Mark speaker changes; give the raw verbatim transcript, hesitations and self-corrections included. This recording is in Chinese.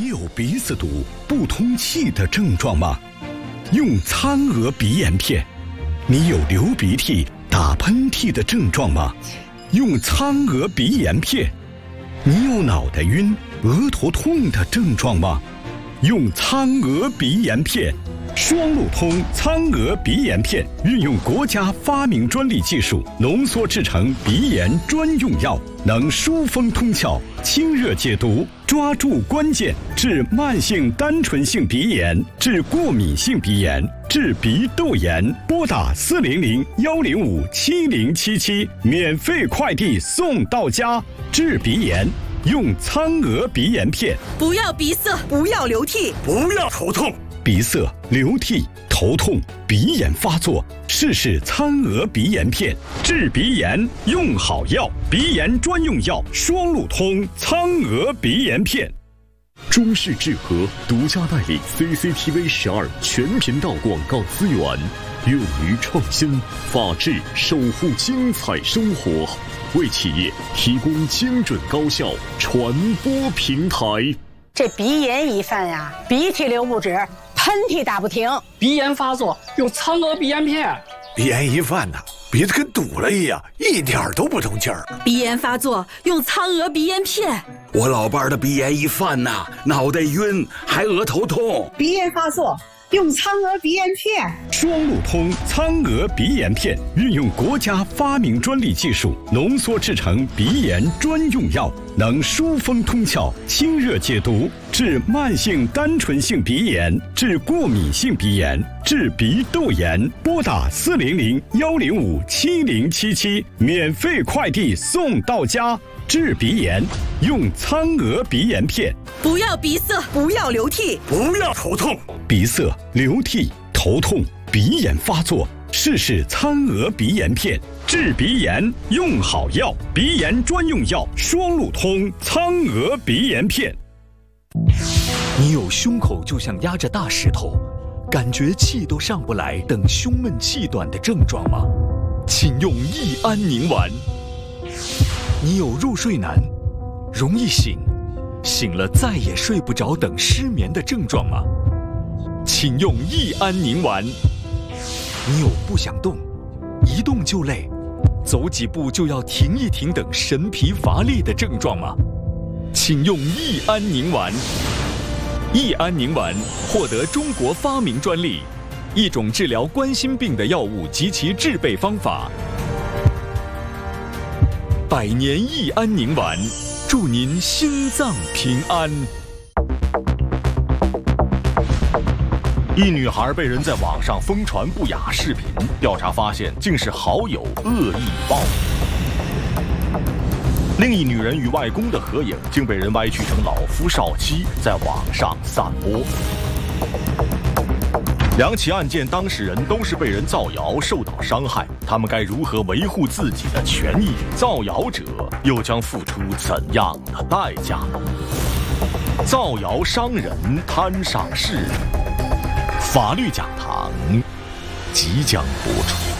Speaker 1: 你有鼻子堵、不通气的症状吗？用苍鹅鼻炎片。你有流鼻涕、打喷嚏的症状吗？用苍鹅鼻炎片。你有脑袋晕、额头痛的症状吗？用苍鹅鼻炎片。双路通苍鹅鼻炎片运用国家发明专利技术浓缩制成鼻炎专用药，能疏风通窍、清热解毒，抓住关键，治慢性单纯性鼻炎，治过敏性鼻炎，治鼻窦炎。拨打四零零幺零五七零七七，免费快递送到家。治鼻炎用苍鹅鼻炎片。
Speaker 2: 不要鼻塞，
Speaker 3: 不要流涕，
Speaker 4: 不要头痛。
Speaker 1: 鼻塞、流涕、头痛、鼻炎发作，试试苍鹅鼻炎片。治鼻炎用好药，鼻炎专用药双路通苍鹅鼻炎片。
Speaker 5: 中视智和独家代理 C C T V 十二全频道广告资源，勇于创新，法治守护精彩生活，为企业提供精准高效传播平台。
Speaker 3: 这鼻炎一犯呀，鼻涕流不止，喷嚏打不停。
Speaker 6: 鼻炎发作用苍鹅鼻炎片。
Speaker 4: 鼻炎一犯呐，鼻子跟堵了一样，一点都不通气儿。
Speaker 2: 鼻炎发作用苍鹅鼻炎片。
Speaker 7: 我老伴儿的鼻炎一犯呐，脑袋晕，还额头痛。
Speaker 8: 鼻炎发作用苍鹅鼻炎片。
Speaker 1: 双路通苍鹅鼻炎片运用国家发明专利技术浓缩制成鼻炎专用药，能疏风通窍、清热解毒，治慢性单纯性鼻炎，治过敏性鼻炎，治鼻窦炎。拨打四零零幺零五七零七七，免费快递送到家。治鼻炎用苍鹅鼻炎片。
Speaker 2: 不要鼻塞，
Speaker 3: 不要流涕，
Speaker 4: 不要头痛。
Speaker 1: 鼻塞、流涕、头痛、鼻炎发作，试试苍鹅鼻炎片。治鼻炎用好药，鼻炎专用药双路通苍鹅鼻炎片。
Speaker 9: 你有胸口就像压着大石头，感觉气都上不来等胸闷气短的症状吗？请用益安宁丸。你有入睡难、容易醒、醒了再也睡不着等失眠的症状吗？请用益安宁丸。你有不想动、一动就累、走几步就要停一停等神疲乏力的症状吗？请用益安宁丸。益安宁丸获得中国发明专利，一种治疗冠心病的药物及其制备方法。百年益安宁丸，祝您心脏平安。
Speaker 10: 一女孩被人在网上疯传不雅视频，调查发现竟是好友恶意报复。另一女人与外公的合影竟被人歪曲成老夫少妻，在网上散播。两起案件当事人都是被人造谣受到伤害，他们该如何维护自己的权益？造谣者又将付出怎样的代价呢？造谣伤人摊上事，法律讲堂即将播出。